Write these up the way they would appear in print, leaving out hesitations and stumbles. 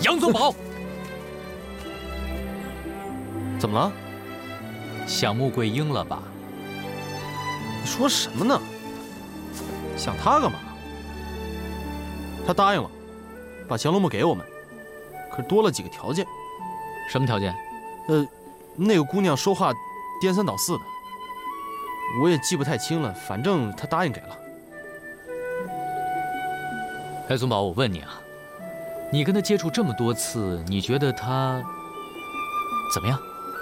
杨宗保， 怎么了？ 想穆桂英了吧？ 你说什么呢？想他干嘛？他答应了，把降龙木给我们，可是多了几个条件。 什么条件？ 那个姑娘说话颠三倒四的，我也记不太清了，反正她答应给了。 哎，宗保，我问你啊，你跟她接触这么多次，你觉得她怎么样？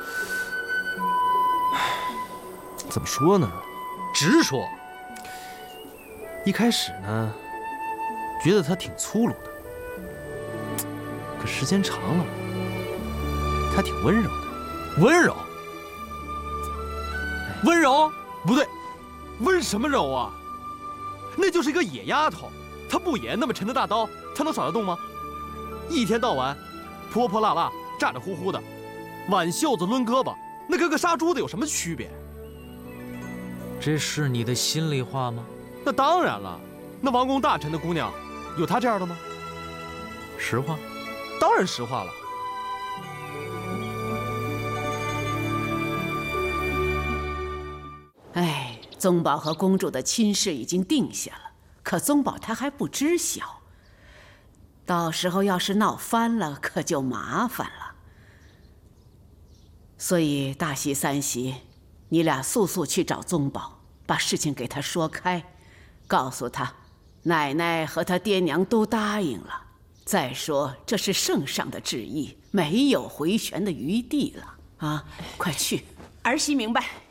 怎么说呢？ 直说。 一开始呢，觉得她挺粗鲁的，可时间长了，她挺温柔的。 温柔？温柔？ 不对，温什么柔啊？那就是一个野丫头，她不野，那么沉的大刀，她能耍得动吗？一天到晚泼泼辣辣、咋咋呼呼的，挽袖子抡胳膊，那跟个杀猪的有什么区别？ 这是你的心里话吗？ 那当然了，那王公大臣的姑娘，有她这样的吗？ 实话？ 当然实话了。 哎，宗保和公主的亲事已经定下了，可宗保他还不知晓。到时候要是闹翻了，可就麻烦了。所以大喜三喜，你俩速速去找宗保，把事情给他说开，告诉他，奶奶和他爹娘都答应了。再说这是圣上的旨意，没有回旋的余地了啊！快去。 儿媳明白。